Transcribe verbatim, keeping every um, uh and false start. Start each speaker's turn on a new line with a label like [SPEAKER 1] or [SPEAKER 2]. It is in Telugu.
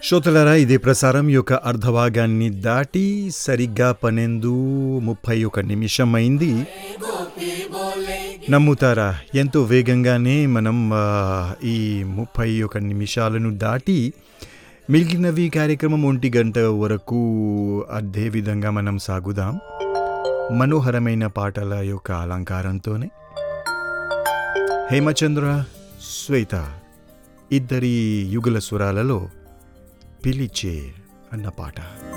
[SPEAKER 1] శ్రోతలారా, ఇదే ప్రసారం యొక్క అర్ధభాగాన్ని దాటి సరిగ్గా పన్నెండు ముప్పై ఒక నిమిషమైంది. నమ్ముతారా, ఎంతో వేగంగానే మనం ఆ, ఈ ముప్పై ఒక నిమిషాలను దాటి మిగిలినవి కార్యక్రమం ఒంటి గంట వరకు అదే విధంగా మనం సాగుదాం. మనోహరమైన పాటల యొక్క అలంకారంతోనే హేమచంద్ర, శ్వేత ఇద్దరి యుగల స్వరాలలో పిలిచే అన్న పాట.